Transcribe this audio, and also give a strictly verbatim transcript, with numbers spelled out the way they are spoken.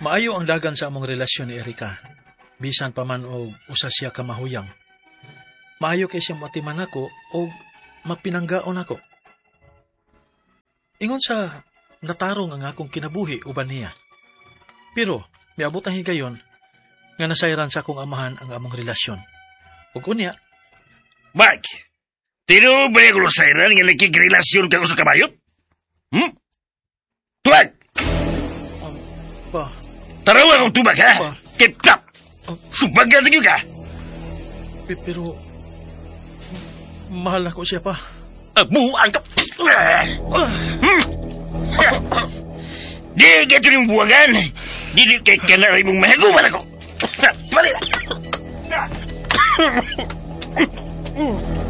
Maayo ang dagan sa among relasyon ni Erika. Bisan pa man og usa siya ka mahuyang. Maayo kay siya matiman ako o mapinanggaon ako. Ingon sa natarong ang akong kinabuhi uban niya. Pero, miabot ang higayon nga nasayran sa akong amahan ang among relasyon. Ug unya, Bak, tino ba yung sayran nga nakikrelasyon ka sa kabayot? Hmm? Tuwag! um, pa, Tarawa kong tubag, ha? Pa. Kitap! um, Subag ka tingin ka! pi- pero, mahal ako siya pa. Abuan ka! Hmm? Di ka ito yung buwagan. Di di kay kanari mong mahaguman ako. Mali na!